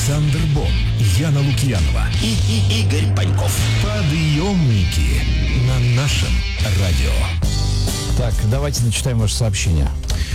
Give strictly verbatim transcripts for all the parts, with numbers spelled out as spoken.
Александр Бон, Яна Лукьянова и, и Игорь Паньков. Подъемники на нашем радио. Так, давайте начитаем ваше сообщение.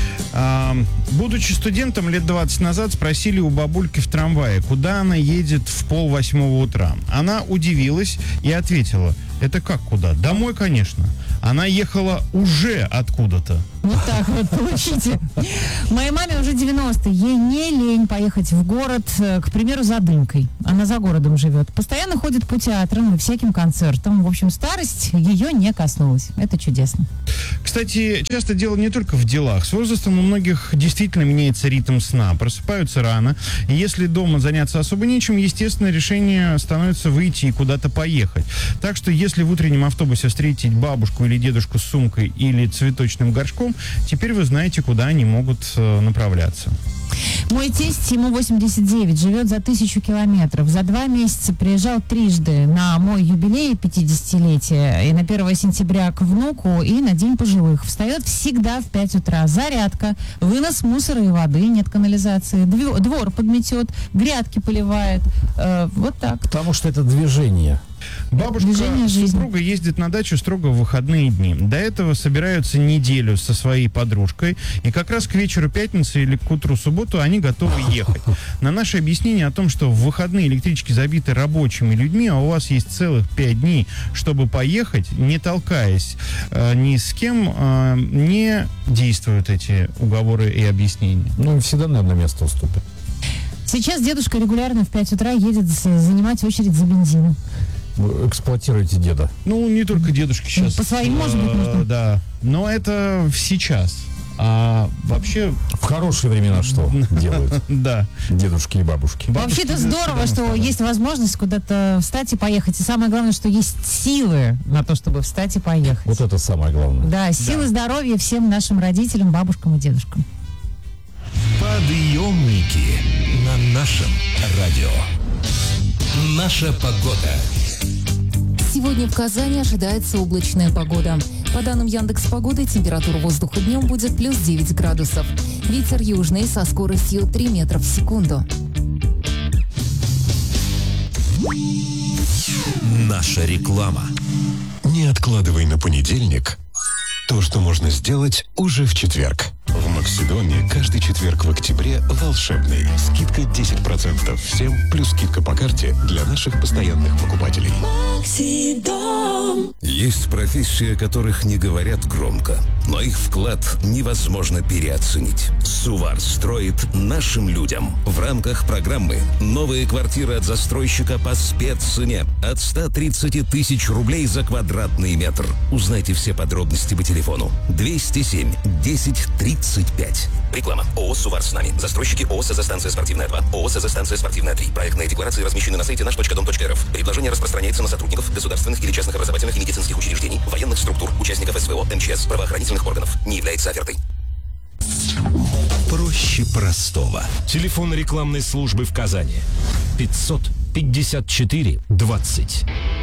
А, будучи студентом лет двадцать назад, спросили у бабульки в трамвае, куда она едет в полвосьмого утра. Она удивилась и ответила: это как куда? Домой, конечно. Она ехала уже откуда-то. Вот так вот, получите. Моей маме уже девяностые. Ей не лень поехать в город, к примеру, за дымкой. Она за городом живет. Постоянно ходит по театрам и всяким концертам. В общем, старость ее не коснулась. Это чудесно. Кстати, часто дело не только в делах. С возрастом у многих действительно меняется ритм сна. Просыпаются рано. И если дома заняться особо нечем, естественно, решение становится выйти и куда-то поехать. Так что, если в утреннем автобусе встретить бабушку или дедушку с сумкой или цветочным горшком, теперь вы знаете, куда они могут э, направляться. Мой тесть, ему восемьдесят девять, живет за тысячу километров. За два месяца приезжал трижды на мой юбилей пятидесятилетия, и на первое сентября к внуку, и на День пожилых. Встает всегда в пять утра. Зарядка, вынос мусора и воды, нет канализации, двор подметет, грядки поливает. Э, вот так. Потому что это движение. Бабушка супруга ездит на дачу строго в выходные дни. До этого собираются неделю со своей подружкой, и как раз к вечеру пятницы или к утру субботу они готовы ехать. На наше объяснение о том, что в выходные электрички забиты рабочими людьми, а у вас есть целых пять дней, чтобы поехать, не толкаясь э, ни с кем, э, не действуют эти уговоры и объяснения. Ну, всегда, наверное, место уступит. Сейчас дедушка регулярно в пять утра едет занимать очередь за бензином. Вы эксплуатируете деда. Ну, не только дедушки сейчас. По своим, может быть, можно. Да, но это сейчас. А вообще... В хорошие времена что делают? Да. Дедушки и бабушки. Вообще-то здорово, что есть возможность куда-то встать и поехать. И самое главное, что есть силы на то, чтобы встать и поехать. Вот это самое главное. Да, силы, здоровья всем нашим родителям, бабушкам и дедушкам. Подъемники на нашем радио. Наша погода. Сегодня в Казани ожидается облачная погода. По данным Яндекс.Погоды, температура воздуха днем будет плюс девять градусов. Ветер южный со скоростью три метра в секунду. Наша реклама. Не откладывай на понедельник то, что можно сделать уже в четверг. В Максидоме каждый четверг в октябре волшебный. Скидка десять процентов всем, плюс скидка по карте для наших постоянных покупателей. Максидом. Есть профессии, о которых не говорят громко, но их вклад невозможно переоценить. Сувар строит нашим людям. В рамках программы «Новые квартиры от застройщика по спеццене» от ста тридцати тысяч рублей за квадратный метр. Узнайте все подробности по телефону двести семь десять тридцать пять. Реклама. ООО «Сувар с нами». Застройщики ООО «СЗ-станция спортивная два», ООО «СЗ-станция спортивная три». Проектные декларации размещены на сайте наш точка дом точка рф. Предложение распространяется на сотрудников государственных или частных образовательных и медицинских учреждений, военных структур, участников СВО, МЧС, правоохранительных органов. Не является офертой. Проще простого. Телефон рекламной службы в Казани. пятьсот пятьдесят четыре двадцать.